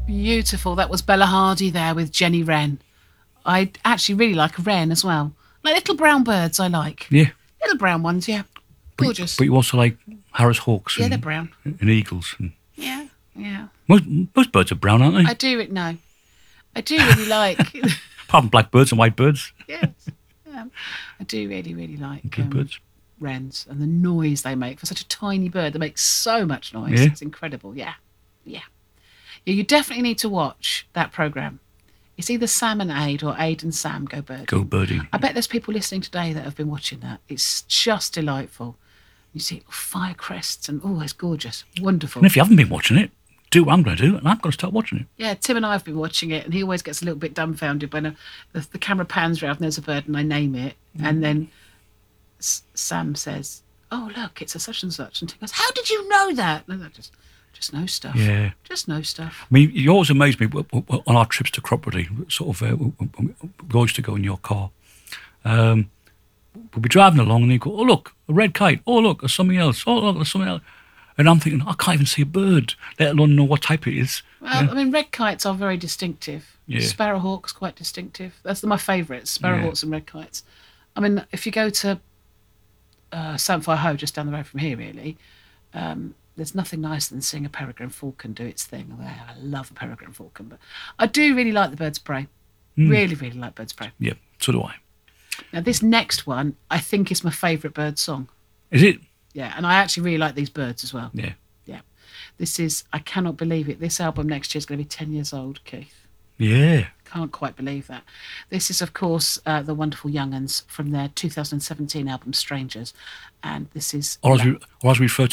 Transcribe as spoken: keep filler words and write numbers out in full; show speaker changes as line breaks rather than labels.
Beautiful. That was Bella Hardy there with Jenny Wren. I actually really like a wren as well. Like little brown birds, I like.
Yeah.
Little brown ones, yeah. Gorgeous.
But, but you also like Harris hawks
yeah,
and,
they're brown.
and eagles. And
Yeah, yeah.
most, most birds are brown, aren't they?
I do it no. I do really like.
Apart from black birds and white birds.
Yes. Yeah. I do really, really like
Good
um,
birds.
wrens and the noise they make for such a tiny bird. They make so much noise.
Yeah.
It's incredible. Yeah. Yeah. Yeah, you definitely need to watch that programme. It's either Sam and Aid or Aid and Sam Go Birding.
Go birding.
I bet there's people listening today that have been watching that. It's just delightful. You see fire crests and, oh, it's gorgeous. Wonderful.
And if you haven't been watching it, do what I'm going to do, and I'm going to start watching it.
Yeah, Tim and I have been watching it, and he always gets a little bit dumbfounded when a, the, the camera pans around and there's a bird and I name it, mm. and then S- Sam says, "Oh, look, it's a such and such," and Tim goes, "How did you know that?" And I just, just know stuff.
Yeah,
just know stuff.
I mean, you always amaze me on our trips to Cropperty. Sort of, uh, we always to go in your car. Um, we'll be driving along, and you go, "Oh, look, a red kite. Oh, look, there's something else. Oh, look, there's something else." And I'm thinking, I can't even see a bird, let alone know what type it is.
Well,
yeah.
I mean, red kites are very distinctive.
Yeah.
Sparrowhawks, quite distinctive. That's my favourites, sparrowhawks yeah. and red kites. I mean, if you go to uh, Samphire Hoe, just down the road from here, really, um, there's nothing nicer than seeing a peregrine falcon do its thing. I love a peregrine falcon, but I do really like the birds of prey. Mm. Really, really like birds of prey.
Yeah, so do I.
Now, this next one, I think is my favourite bird song.
Is it?
Yeah, and I actually really like these birds as well.
Yeah.
Yeah. This is, I cannot believe it. This album next year is going to be ten years old, Keith.
Yeah.
Can't quite believe that. This is, of course, uh, the Wonderful Young'uns from their two thousand seventeen album Strangers. And this is...
Or as, we, or as we refer